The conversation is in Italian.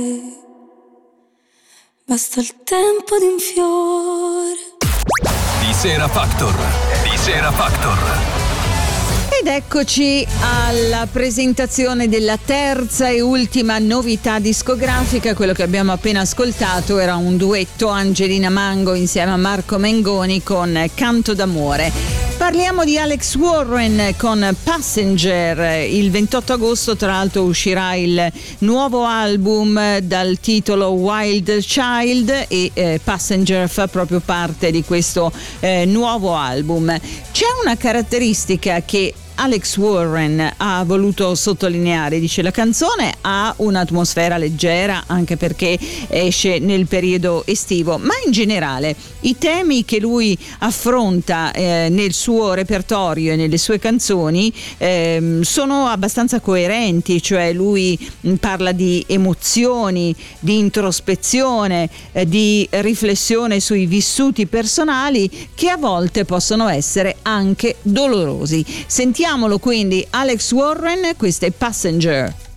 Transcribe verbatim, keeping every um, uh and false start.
Basta il tempo di un fiore. Di Sera Factor. Di Sera Factor. Ed eccoci alla presentazione della terza e ultima novità discografica. Quello che abbiamo appena ascoltato era un duetto Angelina Mango insieme a Marco Mengoni con Canto d'amore. Parliamo di Alex Warren con Passenger. Il ventotto agosto tra l'altro uscirà il nuovo album dal titolo Wild Child e eh, Passenger fa proprio parte di questo eh, nuovo album. C'è una caratteristica che Alex Warren ha voluto sottolineare, dice: la canzone ha un'atmosfera leggera anche perché esce nel periodo estivo, ma in generale i temi che lui affronta eh, nel suo repertorio e nelle sue canzoni eh, sono abbastanza coerenti, cioè lui mh, parla di emozioni, di introspezione, eh, di riflessione sui vissuti personali che a volte possono essere anche dolorosi. Sentiamo Sentiamolo quindi, Alex Warren, questo è Passenger.